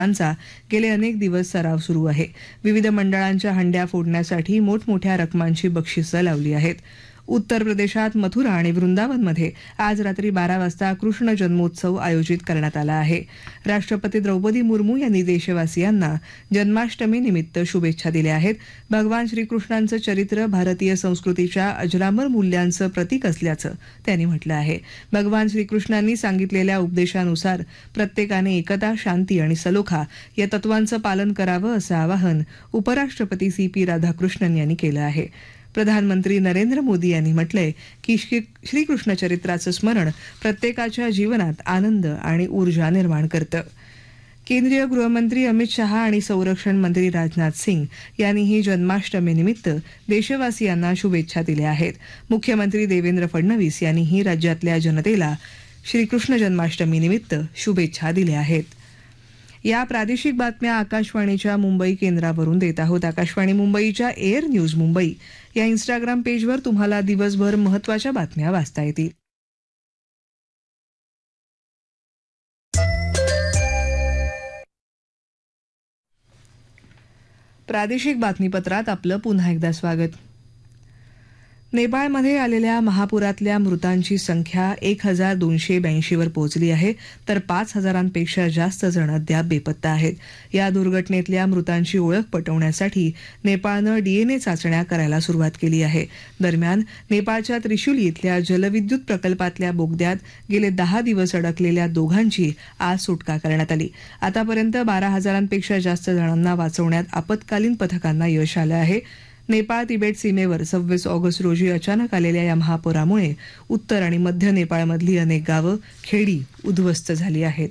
चा गेले अनेक दिवस सराव सुरू आहे. विविध मंडळांच्या हंड्या फोडण्यासाठी मोठमोठ्या रकमांची बक्षिसं लावली आहेत. उत्तर प्रदेशात मथुरा आणि वृंदावनमध्ये आज रात्री 12 वाजता कृष्ण जन्मोत्सव आयोजित करण्यात आला आहे. राष्ट्रपती द्रौपदी मुर्मू यांनी देशवासियांना जन्माष्टमी निमित्त शुभेच्छा दिल्या आहेत. भगवान श्रीकृष्णांचं चरित्र भारतीय संस्कृतीच्या अजरामर मूल्यांचं प्रतीक असल्याचं त्यांनी म्हटलं आहे. भगवान श्रीकृष्णांनी सांगितलेल्या उपदेशानुसार प्रत्येकाने एकता, शांती आणि सलोखा या तत्वांचं पालन करावं असं आवाहन उपराष्ट्रपती CP राधाकृष्णन यांनी केलं आहे. प्रधानमंत्री नरेंद्र मोदी यांनी म्हटलंय की श्रीकृष्ण चरित्राचं स्मरण प्रत्येकाच्या जीवनात आनंद आणि ऊर्जा निर्माण करतं. केंद्रीय गृहमंत्री अमित शहा आणि संरक्षण मंत्री राजनाथ सिंग यांनीही जन्माष्टमीनिमित्त देशवासियांना शुभेच्छा दिल्या आहेत. मुख्यमंत्री देवेंद्र फडणवीस यांनीही राज्यातल्या जनतेला श्रीकृष्ण जन्माष्टमीनिमित्त शुभेच्छा दिल्या आहेत. या प्रादेशिक बातम्या आकाशवाणीच्या मुंबई केंद्रावरून देत आहोत. आकाशवाणी मुंबईच्या एअर न्यूज मुंबई या इंस्टाग्राम पेजवर तुम्हाला दिवसभर महत्त्वाच्या बातम्या वाचता येतील. प्रादेशिक बातमीपत्रात आपलं पुन्हा एकदा स्वागत. नेपाळमध्ये आलेल्या महापुरातल्या मृतांची संख्या 1282 वर पोहोचली आहे, तर 5000पेक्षा जास्त जण अद्याप बेपत्ता आहेत. या दुर्घटनेतल्या मृतांची ओळख पटवण्यासाठी नेपाळनं DNA चाचण्या करायला सुरुवात केली आहे. दरम्यान नेपाळच्या त्रिशुली इथल्या जलविद्युत प्रकल्पातल्या बोगद्यात गेले 10 दिवस अडकलेल्या दोघांची आज सुटका करण्यात आली. आतापर्यंत 12,000पेक्षा जास्त जणांना वाचवण्यात आपत्कालीन पथकांना यश आलं आहे. नेपाळ तिबेट सीमेवर 26 ऑगस्ट रोजी अचानक आलेल्या या महापुरामुळे उत्तर आणि मध्य नेपाळमधली अनेक गावं, खेडी उद्ध्वस्त झाली आहेत.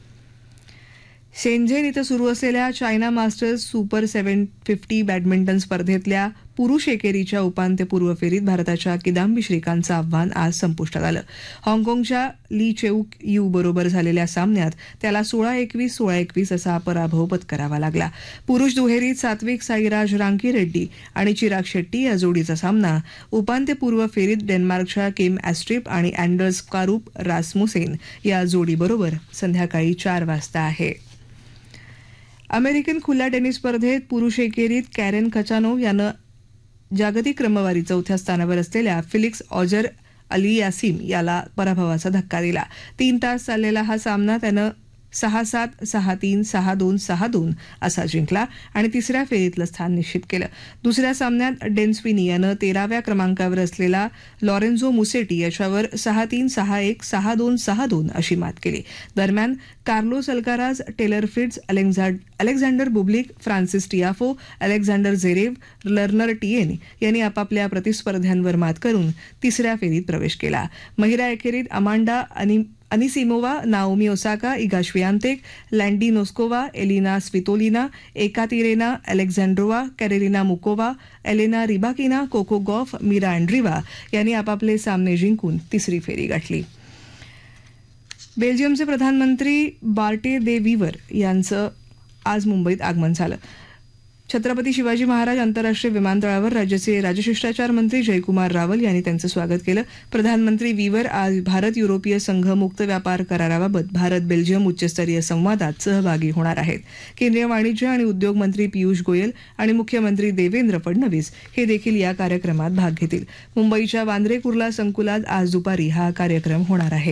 शेंझेन इथं सुरू असलेल्या चायना मास्टर्स सुपर 750 बॅडमिंटन स्पर्धेतल्या पुरुष एकेरीच्या उपांत्यपूर्व फेरीत भारताच्या किदांबी श्रीकांतचं आव्हान आज संपुष्टात आलं. हाँगकाँगच्या ली चेऊक यू बरोबर झालेल्या सामन्यात त्याला 16-21, 16-21 असा पराभव पत्करावा लागला. पुरुष दुहेरीत सात्विक साईराज रांकीरेड्डी आणि चिराग शेट्टी या जोडीचा सामना उपांत्यपूर्व फेरीत डेन्मार्कच्या किम ॲस्ट्रिप आणि अँडर्स कारूप रासमुसेन या जोडीबरोबर संध्याकाळी 4 वाजता आहे. अमेरिकन खुल्या टेनिस स्पर्धेत पुरुष एकेरीत कॅरेन खचानोव्ह यानं जागतिक क्रमवारी 4थ्या स्थानावर असलेल्या फिलिक्स ऑजर अलियासिम याला पराभवाचा धक्का दिला. 3 तास चाललेला हा सामना त्यानं 6-7, 6-3, 6-2, 6-2 असा जिंकला आणि तिसऱ्या फेरीतलं स्थान निश्चित केलं. दुसऱ्या सामन्यात डेन्स्विनी यानं 13व्या क्रमांकावर असलेला लॉरेन्झो मुसेटी याच्यावर 6-3, 6-1, 6-2, 6-2 अशी मात केली. दरम्यान Carlos Alcaraz, teller Fritz, Alexander Bublik, Francis Tiafoe, Alexander Zverev, learner TN यांनी आपापल्या प्रतिस्पर्ध्यांवर मात करून तिसऱ्या फेरीत प्रवेश केला. महिला एकेरीत Amanda Anisimova, Naomi Osaka, Eega श्वियातेक, लँडी Noskova, Elina Svitolina, Ekaterina अलेक्झांड्रोवा, कॅरेलिना मुकोवा, Elena Rybakina, Coco Gauff, Mira अँड्रिवा यांनी आपापले सामने जिंकून तिसरी फेरी गाठली. बेल्जियमचे प्रधानमंत्री बार्टे दे व्हीवर यांचं आज मुंबईत आगमन झालं. छत्रपती शिवाजी महाराज आंतरराष्ट्रीय विमानतळावर राज्याचे राजशिष्टाचार मंत्री जयकुमार रावल यांनी त्यांचं स्वागत केलं. प्रधानमंत्री व्हीवर आज भारत युरोपीय संघ मुक्त व्यापार कराराबाबत भारत बेल्जियम उच्चस्तरीय संवादात सहभागी होणार आहेत. केंद्रीय वाणिज्य आणि उद्योग मंत्री पियुष गोयल आणि मुख्यमंत्री देवेंद्र फडणवीस हे देखील या कार्यक्रमात भाग घेतील. मुंबईच्या वांद्रे कुर्ला संकुलात आज दुपारी हा कार्यक्रम होणार आहे.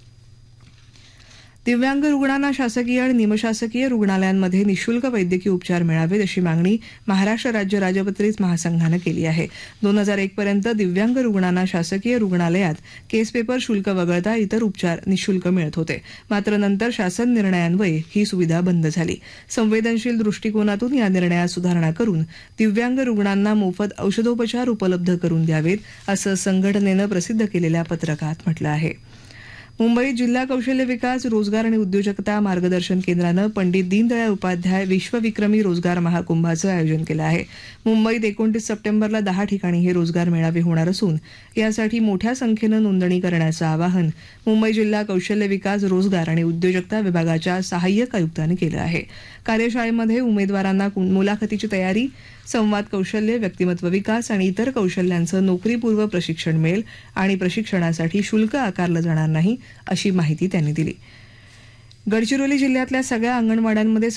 दिव्यांग रुग्णांना शासकीय आणि निमशासकीय रुग्णालयांमध्ये निःशुल्क वैद्यकीय उपचार मिळावेत अशी मागणी महाराष्ट्र राज्य राजपत्रित महासंघानं केली आहे. 2001 पर्यंत दिव्यांग रुग्णांना शासकीय रुग्णालयात केस पेपर शुल्क वगळता इतर उपचार निःशुल्क मिळत होते. मात्र नंतर शासन निर्णयान्वये ही सुविधा बंद झाली. संवेदनशील दृष्टिकोनातून या निर्णयात सुधारणा करून दिव्यांग रुग्णांना मोफत औषधोपचार उपलब्ध करून द्यावेत असं संघटनेनं प्रसिद्ध केलेल्या पत्रकात म्हटलं आहे. मुंबईत जिल्हा कौशल्य विकास, रोजगार आणि उद्योजकता मार्गदर्शन केंद्रानं पंडित दीनदयाळ उपाध्याय विश्वविक्रमी रोजगार महाकुंभाचं आयोजन केलं आहे. मुंबईत 29 सप्टेंबरला 10 ठिकाणी हे रोजगार मेळावे होणार असून यासाठी मोठ्या संख्येनं नोंदणी करण्याचं आवाहन मुंबई जिल्हा कौशल्य विकास, रोजगार आणि उद्योजकता विभागाच्या सहाय्यक आयुक्तांनी केलं आहे. कार्यशाळेमध्ये उमेदवारांना मुलाखतीची तयारी, संवाद कौशल्य, व्यक्तिमत्व विकास आणि इतर कौशल्यांचं नोकरीपूर्व प्रशिक्षण मिळेल आणि प्रशिक्षणासाठी शुल्क आकारलं जाणार नाही अशी माहिती त्यांनी दिली. गडचिरोली जिल्ह्यातल्या सगळ्या अंगणवाड्यांमध्ये